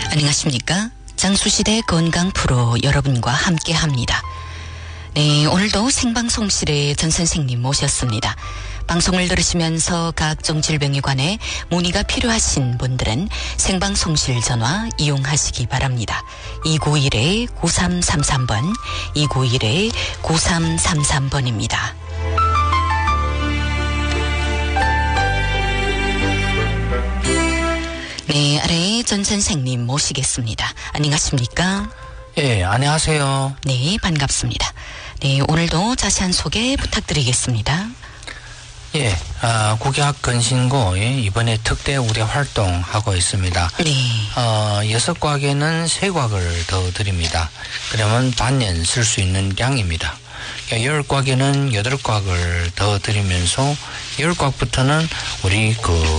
안녕하십니까? 장수시대 건강 프로 여러분과 함께 합니다. 네, 오늘도 생방송실에 전 선생님 모셨습니다. 방송을 들으시면서 각종 질병에 관해 문의가 필요하신 분들은 생방송실 전화 이용하시기 바랍니다. 291-9333번, 291-9333번입니다. 네, 아래 전 선생님 모시겠습니다. 안녕하십니까? 예, 안녕하세요. 네, 반갑습니다. 네, 오늘도 자세한 소개 부탁드리겠습니다. 예, 국약 건신고에 이번에 특대 의뢰 활동하고 있습니다. 네. 6곽에는 3곽을 더 드립니다. 그러면 반년 쓸 수 있는 양입니다. 10곽에는 8곽을 더 드리면서 10곽부터는 우리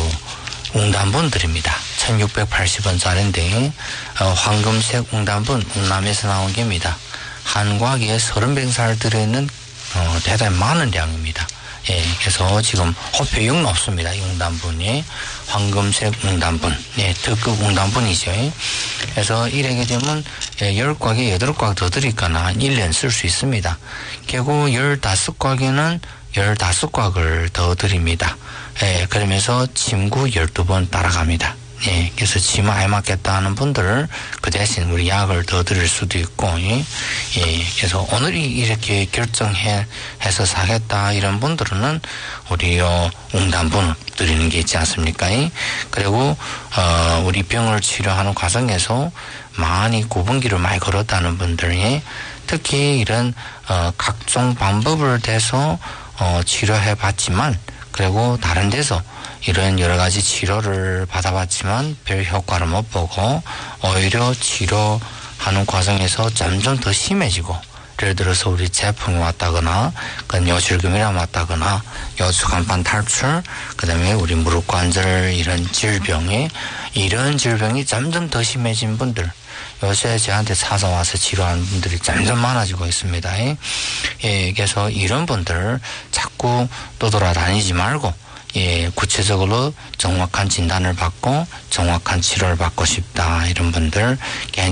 웅단분 드립니다. 1680원짜리인데 황금색 웅단분 웅남에서 나온 겁니다. 한 곽에 30병살 들어있는 대단히 많은 양입니다. 예, 그래서 지금 호표용 없습니다. 이 웅단분이 황금색 웅단분, 예, 특급 웅단분이죠. 그래서 이렇게 되면 10곽에 8곽 더 드릴까나 한 1년 쓸 수 있습니다. 결국 15곽에는 15곽을 더 드립니다. 예, 그러면서 침구 12번 따라갑니다. 예, 그래서 침 안 맞겠다 하는 분들 그 대신 우리 약을 더 드릴 수도 있고, 예, 그래서 오늘이 이렇게 결정해서 사겠다 이런 분들은 우리 웅단분 드리는 게 있지 않습니까? 그리고 우리 병을 치료하는 과정에서 많이 구분기를 많이 걸었다는 분들이 특히 이런 각종 방법을 대서 치료해 봤지만 그리고 다른 데서 이런 여러 가지 치료를 받아봤지만 별 효과를 못 보고 오히려 치료하는 과정에서 점점 더 심해지고, 예를 들어서 우리 제품이 왔다거나 요실금이나 왔다거나 요추간판 탈출, 그다음에 우리 무릎 관절 이런 질병이 점점 더 심해진 분들, 요새 저한테 찾아와서 치료하는 분들이 점점 많아지고 있습니다. 예, 그래서 이런 분들 자꾸 떠돌아다니지 말고, 예, 구체적으로 정확한 진단을 받고 정확한 치료를 받고 싶다 이런 분들